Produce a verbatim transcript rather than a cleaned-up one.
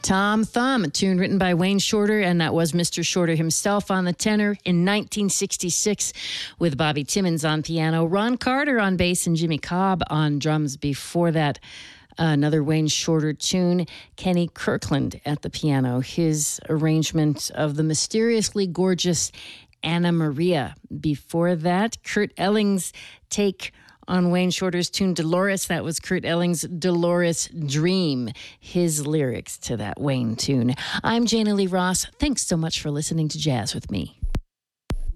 Tom Thumb, a tune written by Wayne Shorter, and that was Mister Shorter himself on the tenor in nineteen sixty-six with Bobby Timmons on piano, Ron Carter on bass, and Jimmy Cobb on drums. Before that, another Wayne Shorter tune, Kenny Kirkland at the piano, his arrangement of the mysteriously gorgeous Anna Maria. Before that, Kurt Elling's take on Wayne Shorter's tune Dolores. That was Kurt Elling's Dolores Dream, his lyrics to that Wayne tune. I'm Jana Lee Ross. Thanks so much for listening to Jazz with Me.